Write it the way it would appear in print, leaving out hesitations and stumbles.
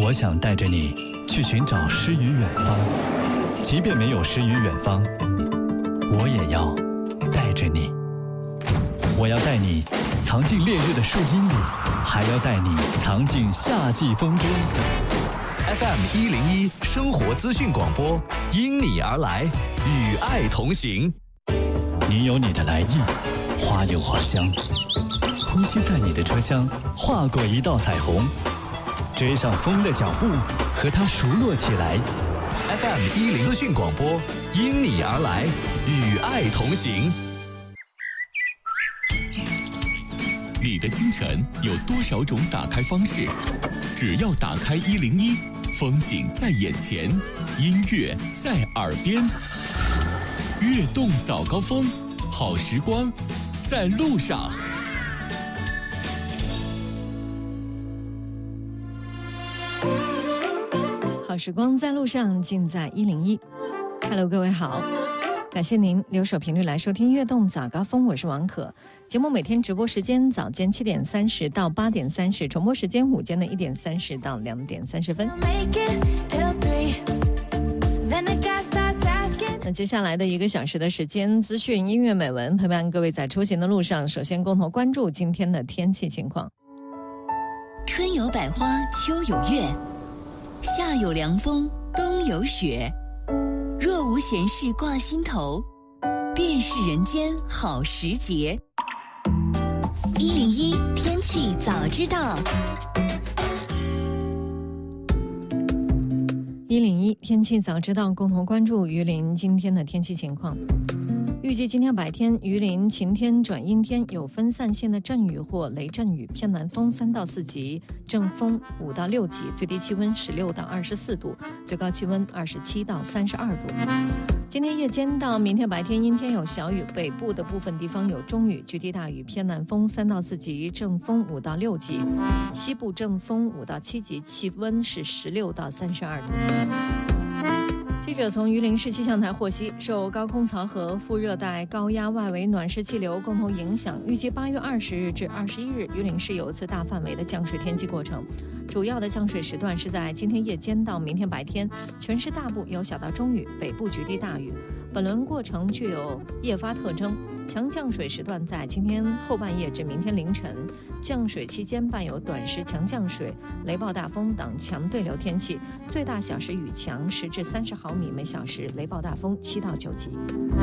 我想带着你去寻找诗与远方，即便没有诗与远方，我也要带着你。我要带你藏进烈日的树荫里，还要带你藏进夏季风中。 FM101生活资讯广播，因你而来，与爱同行。 你有你的来意，花有花香，呼吸在你的车厢，划过一道彩虹，追上风的脚步，和它熟络起来。 FM101资讯广播，因你而来，与爱同行。 你的清晨有多少种打开方式？只要打开101，风景在眼前，音乐在耳边。悦动早高峰，好时光在路上。 好时光在路上，尽在101。Hello， 各位好，感谢您留守频率来收听悦动早高峰，我是王可。节目每天直播时间早间7点30到8点30，重播时间午间的1点30到2点30分。那接下来的1个小时的时间，资讯、音乐、美文陪伴各位在出行的路上。首先共同关注今天的天气情况。 春有百花，秋有月，夏有凉风，冬有雪。若无闲事挂心头，便是人间好时节。101天气早知道。 101天气早知道，共同关注榆林今天的天气情况。预计今天白天，榆林晴天转阴天，有分散性的阵雨或雷阵雨，偏南风3到4级，正风5到6级，最低气温16到24度，最高气温27到32度。今天夜间到明天白天阴天有小雨，北部的部分地方有中雨，局地大雨，偏南风3到4级，正风5到6级，西部正风5到7级，气温是16到32度。记者从榆林市气象台获悉，受高空槽和副热带高压外围暖湿气流共同影响，预计8月20日至21日，榆林市有一次大范围的降水天气过程。主要的降水时段是在今天夜间到明天白天，全市大部有小到中雨，北部局地大雨。本轮过程具有夜发特征，强降水时段在今天后半夜至明天凌晨，降水期间伴有短时强降水、雷暴大风等强对流天气，最大小时雨强10至30毫米每小时，雷暴大风7到9级。